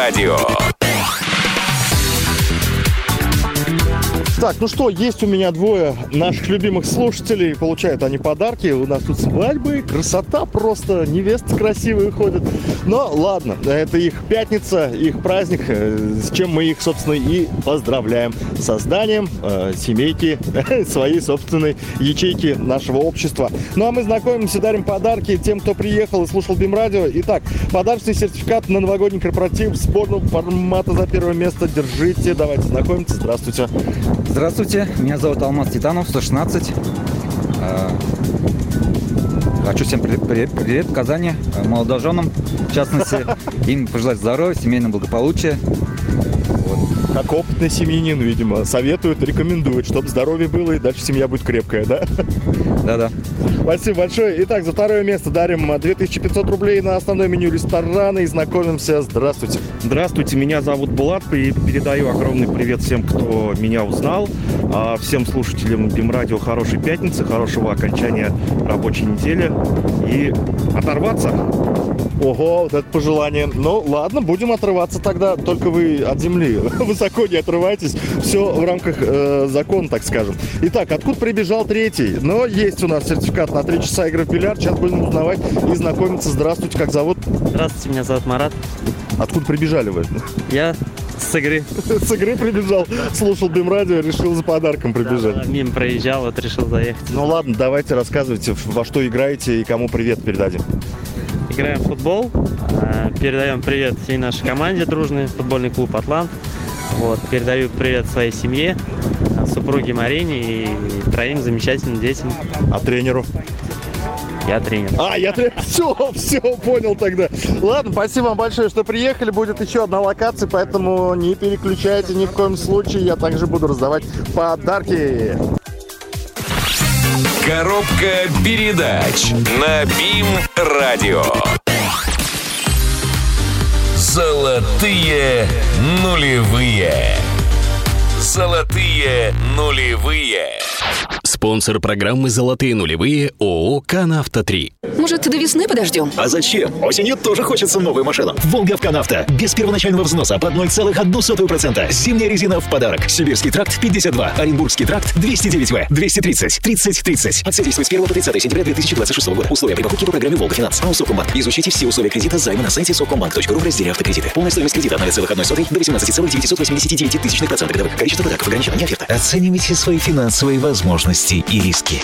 радио. Так, ну что, есть у меня двое наших любимых слушателей. Получают они подарки. У нас тут свадьбы, красота просто. Невесты красивые ходят. Но ладно, это их пятница, их праздник, с чем мы их, собственно, и поздравляем. С созданием семейки, своей собственной ячейки нашего общества. Ну а мы знакомимся, дарим подарки тем, кто приехал и слушал БИМ-радио. Итак, подарочный сертификат на новогодний корпоратив сборного формата за первое место. Держите, давайте знакомиться. Здравствуйте. Здравствуйте, меня зовут Алмаз Титанов, 116. Хочу всем привет Казани, молодоженам, в частности, им пожелать здоровья, семейного благополучия. Как опытный семьянин, видимо, советует, рекомендует, чтобы здоровье было и дальше семья будет крепкая, да? Да-да. Спасибо большое. Итак, за второе место дарим 2500 рублей на основное меню ресторана и знакомимся. Здравствуйте. Здравствуйте, меня зовут Булат, и передаю огромный привет всем, кто меня узнал. Всем слушателям БИМ-радио хорошей пятницы, хорошего окончания рабочей недели и оторваться. Ого, вот это пожелание. Ну, ладно, будем отрываться тогда. Только вы от земли высоко не отрывайтесь. Все в рамках закона, так скажем. Итак, откуда прибежал третий? Но есть у нас сертификат на 3 часа игры в бильярд. Сейчас будем узнавать и знакомиться. Здравствуйте, как зовут? Здравствуйте, меня зовут Марат. Откуда прибежали вы? Я с игры. С игры прибежал, слушал БИМ-радио, решил за подарком прибежать. Да, мимо проезжал, вот решил заехать. Ну ладно, давайте рассказывайте, во что играете и кому привет передадим. Играем в футбол. Передаем привет всей нашей команде дружной, футбольный клуб «Атлант». Вот, передаю привет своей семье, супруге Марине и 3 замечательным детям. А тренеру? Я тренер. Я тренер. Все, понял тогда. Ладно, спасибо вам большое, что приехали. Будет еще одна локация, поэтому не переключайте ни в коем случае. Я также буду раздавать подарки. Коробка передач на БИМ-радио. Золотые нулевые. Золотые нулевые. Спонсор программы «Золотые нулевые» ООО «Канавто-3». Может, до весны подождем? А зачем? Осенью тоже хочется новую машину. «Волга» в «Канавто». Без первоначального взноса под 0,01%. Зимняя резина в подарок. Сибирский тракт 52. Оренбургский тракт 209В. 230. 30. Акция действует с 1 по 30 сентября 2026 года. Условия при покупке по программе «Волга Финанс». АО «Совкомбанк». Изучите все условия кредита займа на сайте совкомбанк.ру в разделе «Автокредиты». Полная стоимость кредита от 0,01 до 18,989% годовых. Количество подарков ограничено. Не оферта. Оценивайте свои финансовые возможности и риски.